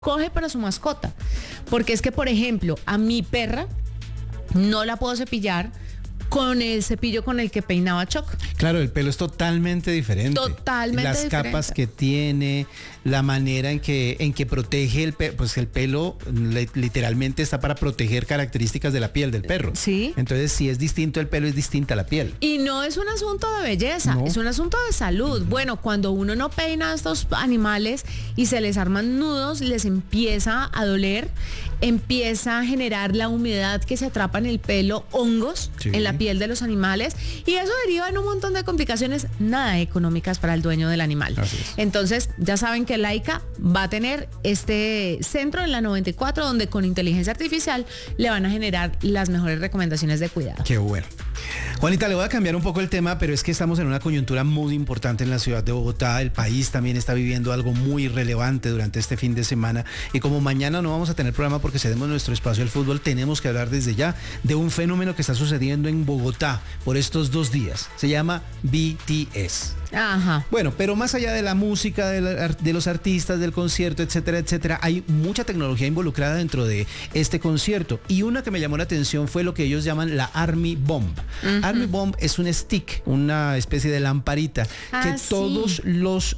coge para su mascota. Porque es que, por ejemplo, a mi perra no la puedo cepillar con el cepillo con el que peinaba Choc. Claro, el pelo es totalmente diferente. Totalmente Las diferente. capas que tiene, la manera en que protege el pelo, pues el pelo literalmente está para proteger características de la piel del perro. Sí. Entonces, si es distinto el pelo, es distinta la piel. Y no es un asunto de belleza, No. es un asunto de salud. Bueno, cuando uno no peina a estos animales y se les arman nudos, les empieza a doler, empieza a generar la humedad que se atrapa en el pelo, hongos Sí. en la piel de los animales, y eso deriva en un montón de complicaciones nada económicas para el dueño del animal. Así es. Entonces, ya saben que Laika va a tener este centro en la 94 donde con inteligencia artificial le van a generar las mejores recomendaciones de cuidado. Qué bueno. Juanita, le voy a cambiar un poco el tema, pero es que estamos en una coyuntura muy importante en la ciudad de Bogotá. El país también está viviendo algo muy relevante durante este fin de semana. Y como mañana no vamos a tener programa porque cedemos nuestro espacio al fútbol, tenemos que hablar desde ya de un fenómeno que está sucediendo en Bogotá por estos 2 días. Se llama BTS. Ajá. Bueno, pero más allá de la música, de los artistas, del concierto, etcétera, etcétera, hay mucha tecnología involucrada dentro de este concierto. Y una que me llamó la atención fue lo que ellos llaman la Army Bomb. Army Bomb es un stick, una especie de lamparita que sí. todos los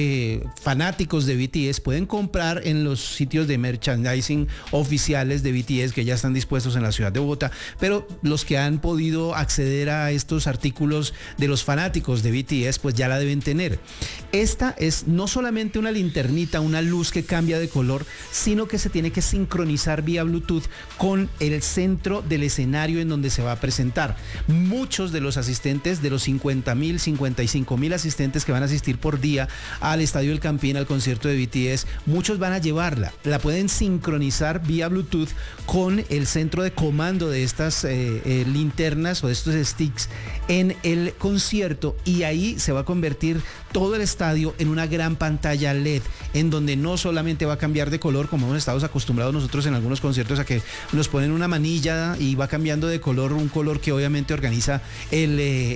fanáticos de BTS pueden comprar en los sitios de merchandising oficiales de BTS que ya están dispuestos en la ciudad de Bogotá. Pero los que han podido acceder a estos artículos de los fanáticos de BTS, pues ya la deben tener. Esta es no solamente una linternita, una luz que cambia de color, sino que se tiene que sincronizar vía Bluetooth con el centro del escenario en donde se va a presentar. Muchos de los asistentes, de los 50,000, 55,000 asistentes que van a asistir por día al Estadio El Campín, al concierto de BTS, muchos van a llevarla. La pueden sincronizar vía Bluetooth con el centro de comando de estas linternas o de estos sticks en el concierto, y ahí se va a convertir todo el estadio en una gran pantalla LED, en donde no solamente va a cambiar de color, como hemos estado acostumbrados nosotros en algunos conciertos a que nos ponen una manilla y va cambiando de color, un color que obviamente organiza el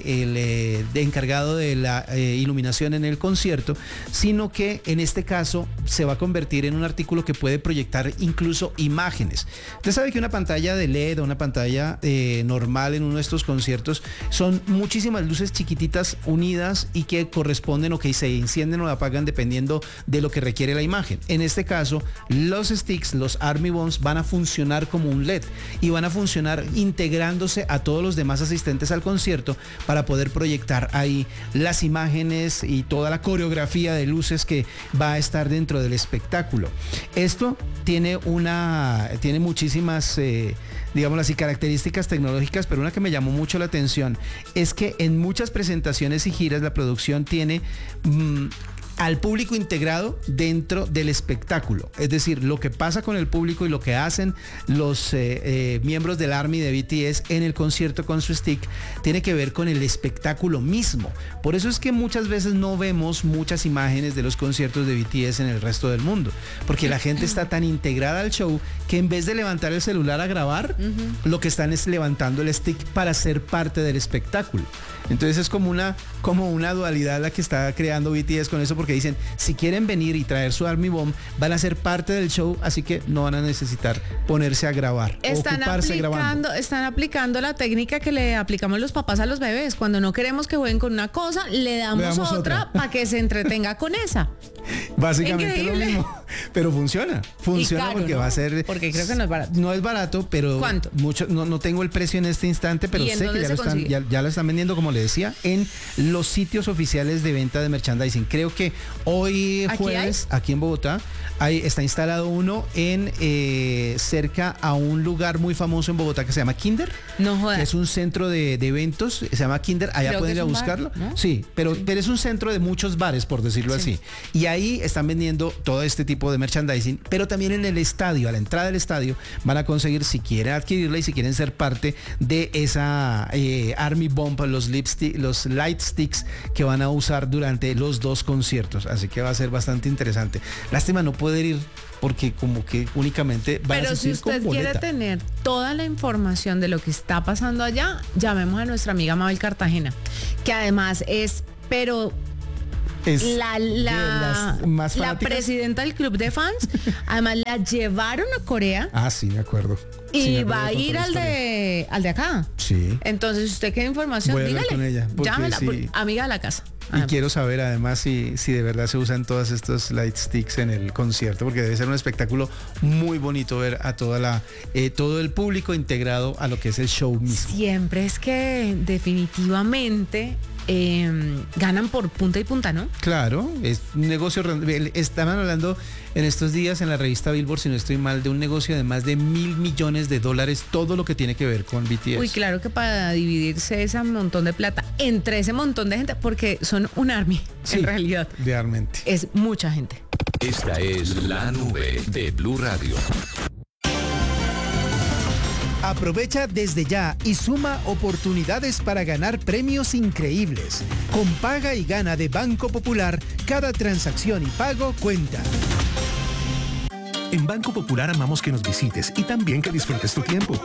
encargado de la iluminación en el concierto, sino que en este caso se va a convertir en un artículo que puede proyectar incluso imágenes. Usted sabe que una pantalla de LED o una pantalla normal en uno de estos conciertos son muchísimas luces chiquititas unidas y que corresponden o que se encienden o apagan dependiendo de lo que requiere la imagen. En este caso, los sticks, los Army Bombs, van a funcionar como un LED y van a funcionar integrándose a todos los demás asistentes al concierto para poder proyectar ahí las imágenes y toda la coreografía de luces que va a estar dentro del espectáculo. Esto tiene muchísimas digámoslo así, características tecnológicas, pero una que me llamó mucho la atención es que en muchas presentaciones y giras la producción tiene al público integrado dentro del espectáculo. Es decir, lo que pasa con el público y lo que hacen los miembros del Army de BTS en el concierto con su stick tiene que ver con el espectáculo mismo. Por eso es que muchas veces no vemos muchas imágenes de los conciertos de BTS en el resto del mundo, porque la gente está tan integrada al show que en vez de levantar el celular a grabar, lo que están es levantando el stick para ser parte del espectáculo. Entonces es como una dualidad la que está creando BTS con eso, porque dicen, si quieren venir y traer su Army Bomb, van a ser parte del show, así que no van a necesitar ponerse a grabar, ocuparse grabando. Están aplicando la técnica que le aplicamos los papás a los bebés. Cuando no queremos que jueguen con una cosa, le damos otra para que se entretenga con esa. Básicamente Increíble. lo mismo, pero funciona Caro, porque ¿no? va a ser... Porque creo que no es barato. No es barato, pero... ¿Cuánto? No tengo el precio en este instante, pero sé que ya lo están vendiendo, como le decía, en los sitios oficiales de venta de merchandising. Creo que hoy jueves, aquí en Bogotá, está instalado uno en cerca a un lugar muy famoso en Bogotá que se llama Kinder. No jodas. Que es un centro de eventos, se llama Kinder, allá Creo pueden ir a buscarlo. Bar, ¿no? Sí, pero es un centro de muchos bares, por decirlo así. Y ahí están vendiendo todo este tipo de merchandising, pero también en el estadio, a la entrada del estadio, van a conseguir, si quieren adquirirla y si quieren ser parte de esa Army Bomb, los light sticks que van a usar durante los 2 conciertos. Así que va a ser bastante interesante. Lástima no poder ir, porque como que únicamente van a asistir con boleta. Pero si usted quiere tener toda la información de lo que está pasando allá, llamemos a nuestra amiga Mabel Cartagena, que además es, pero Es la de las más la fanáticas. presidenta del club de fans, además la llevaron a Corea Ah, sí, me acuerdo. Sí, y me acuerdo, va a ir contó la al de acá. Sí. Entonces, si usted quiere información, Voy a hablar dígale. con ella, porque Llámela, sí. amiga de la casa. Y quiero saber además si de verdad se usan todos estos light sticks en el concierto, porque debe ser un espectáculo muy bonito ver a todo el público integrado a lo que es el show mismo. Siempre es que definitivamente ganan por punta y punta, ¿no? Claro, es un negocio. Estaban hablando en estos días en la revista Billboard, si no estoy mal, de un negocio de más de $1.000 millones, todo lo que tiene que ver con BTS. Uy, claro que para dividirse ese montón de plata entre ese montón de gente, porque son un army, Sí, en realidad. realmente. Es mucha gente. Esta es La Nube de Blue Radio. Aprovecha desde ya y suma oportunidades para ganar premios increíbles. Con Paga y Gana de Banco Popular, cada transacción y pago cuenta. En Banco Popular amamos que nos visites y también que disfrutes tu tiempo.